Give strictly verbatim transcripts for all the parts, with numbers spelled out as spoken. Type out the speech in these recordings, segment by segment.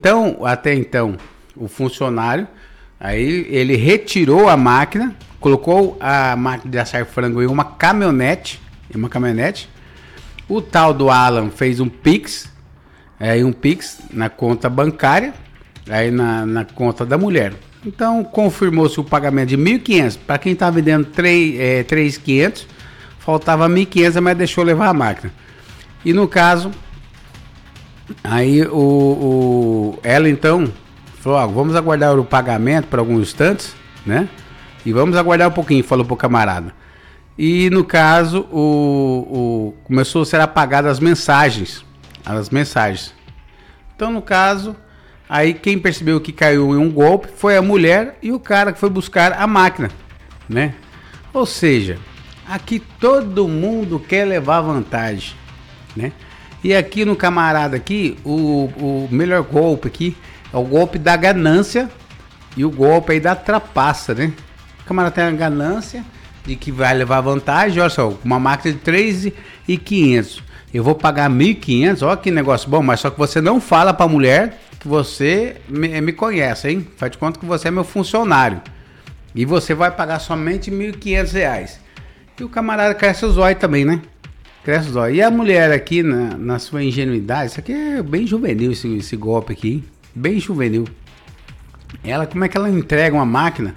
Então, até então, o funcionário, aí ele retirou a máquina, colocou a máquina de assar frango em uma caminhonete, em uma caminhonete. O tal do Alan fez um Pix, aí um Pix na conta bancária, aí na, na conta da mulher. Então, confirmou-se o pagamento de mil e quinhentos. Para quem está vendendo três mil e quinhentos, faltava mil e quinhentos, mas deixou levar a máquina. E no caso, aí o, o ela então falou, ó, vamos aguardar o pagamento por alguns instantes, né? E vamos aguardar um pouquinho, falou pro camarada. E no caso, o, o começou a ser apagadas as mensagens, as mensagens. Então, no caso, aí quem percebeu que caiu em um golpe foi a mulher e o cara que foi buscar a máquina, né? Ou seja, aqui todo mundo quer levar vantagem, né? E aqui no camarada aqui, o, o melhor golpe aqui é o golpe da ganância e o golpe aí da trapaça, né? O camarada tem a ganância de que vai levar vantagem, olha só, uma máquina de três mil e quinhentos, eu vou pagar mil e quinhentos, olha que negócio bom, mas só que você não fala pra mulher que você me, me conhece, hein? Faz de conta que você é meu funcionário e você vai pagar somente mil e quinhentos reais. E o camarada cresce os olhos também, né? Cresce os olhos. E a mulher aqui, na, na sua ingenuidade, isso aqui é bem juvenil, esse, esse golpe aqui, hein? Bem juvenil. Ela, como é que ela entrega uma máquina?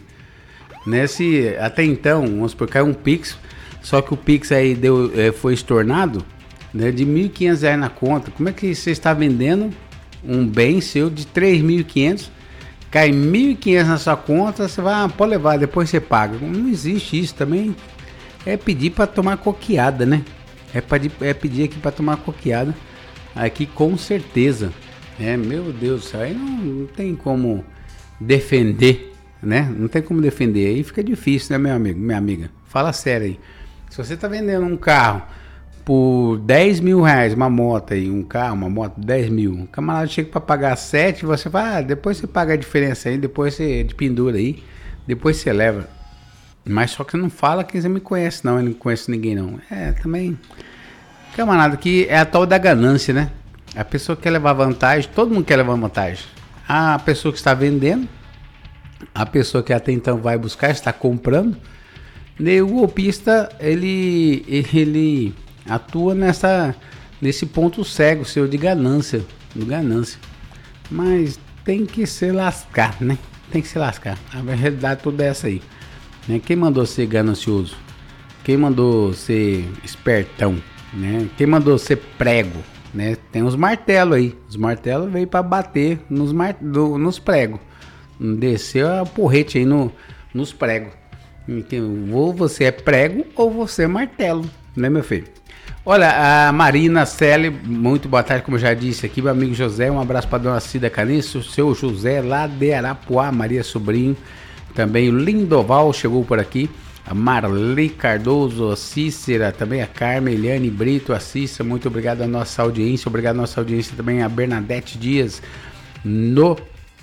Nesse, até então, vamos supor, caiu um Pix, só que o Pix aí deu, é, foi estornado, né, de mil e quinhentos reais na conta. Como é que você está vendendo um bem seu de três mil e quinhentos, cai mil e quinhentos na sua conta, você vai, ah, pode levar, depois você paga. Não existe isso também. É pedir para tomar coqueada, né? É, pedir, é pedir aqui para tomar coqueada. Aqui com certeza. É, meu Deus do céu, aí não, não tem como defender, né? Não tem como defender. Aí fica difícil, né, meu amigo, minha amiga? Fala sério aí. Se você tá vendendo um carro por dez mil reais, uma moto aí, um carro, uma moto, dez mil. O camarada chega para pagar sete, você vai, ah, depois você paga a diferença aí, depois você de pendura aí, depois você leva. Mas só que não fala que você me conhece não, eu não conheço ninguém não. É, também, camarada, que é a tal da ganância, né? A pessoa quer levar vantagem, todo mundo quer levar vantagem. A pessoa que está vendendo, a pessoa que até então vai buscar, está comprando. E o golpista, ele, ele atua nessa, nesse ponto cego seu de ganância, de ganância. Mas tem que se lascar, né? Tem que se lascar. A realidade toda é essa aí. Né? Quem mandou ser ganancioso? Quem mandou ser espertão? Né? Quem mandou ser prego? Né? Tem os martelos aí. Os martelos veio para bater nos, mar... do, nos pregos. Desceu a porrete aí no, nos pregos. Então, ou você é prego ou você é martelo, né, meu filho? Olha, a Marina Celi, muito boa tarde, como eu já disse aqui, meu amigo José, um abraço para dona Cida Caniço, seu José lá de Arapuá, Maria Sobrinho, também o Lindoval chegou por aqui, a Marli Cardoso, a Cícera, também a Carmen, Eliane Brito, a Cícera, muito obrigado à nossa audiência, obrigado à nossa audiência também a Bernadette Dias, no,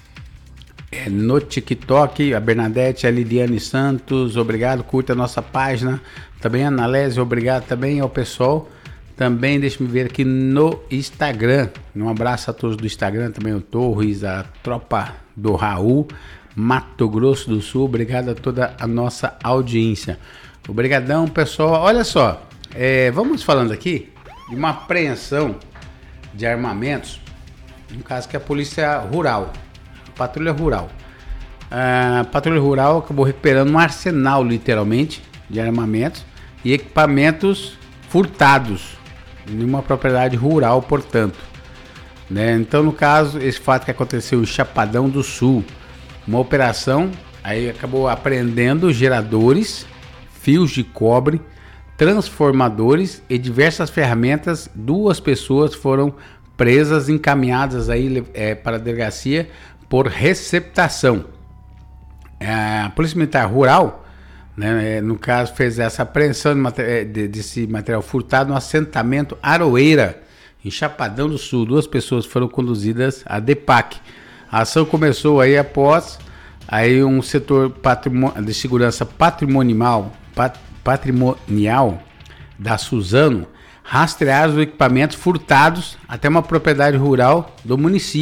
é, no TikTok, a Bernadette, a Liliane Santos, obrigado, curta a nossa página, também a Analésia, obrigado também ao pessoal, também deixa-me ver aqui no Instagram, um abraço a todos do Instagram, também o Torres, a tropa do Raul, Mato Grosso do Sul, obrigado a toda a nossa audiência. Obrigadão, pessoal. Olha só, é, vamos falando aqui de uma apreensão de armamentos, no caso que é a Polícia Rural, a Patrulha Rural. A Patrulha Rural acabou recuperando um arsenal, literalmente, de armamentos e equipamentos furtados em uma propriedade rural, portanto. Né? Então, no caso, esse fato que aconteceu em Chapadão do Sul, uma operação, aí acabou apreendendo geradores, fios de cobre, transformadores e diversas ferramentas. Duas pessoas foram presas, encaminhadas aí é, para a delegacia por receptação. A Polícia Militar Rural, né, no caso, fez essa apreensão de mater- de, desse material furtado no assentamento Aroeira, em Chapadão do Sul. Duas pessoas foram conduzidas à D E P A C. A ação começou aí após aí um setor patrimon... de segurança patrimonial, pat... patrimonial da Suzano rastrear os equipamentos furtados até uma propriedade rural do município.